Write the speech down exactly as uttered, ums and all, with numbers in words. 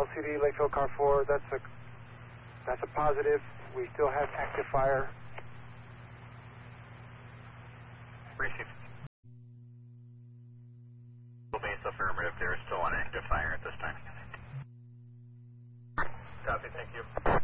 L C D, Lakeville Car four, that's a, that's a positive. We still have active fire. Receive. Base affirmative, there is still an active fire at this time. Copy, thank you.